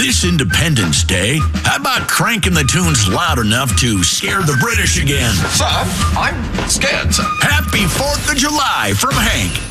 This Independence Day, how about cranking the tunes loud enough to scare the British again? Sir, I'm scared, sir. Happy 4th of July from Hank.